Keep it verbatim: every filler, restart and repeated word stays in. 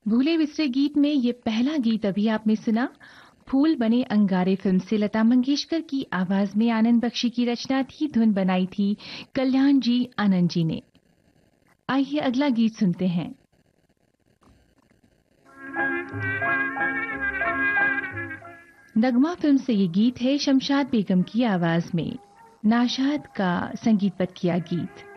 भूले बिसरे गीत में ये पहला गीत अभी आपने सुना फूल बने अंगारे फिल्म से लता मंगेशकर की आवाज में आनंद बख्शी की रचना थी, धुन बनाई थी कल्याण जी आनंद जी ने। आइए अगला गीत सुनते हैं। नगमा फिल्म से ये गीत है शमशाद बेगम की आवाज में, नाशाद का संगीतबद्ध किया गीत।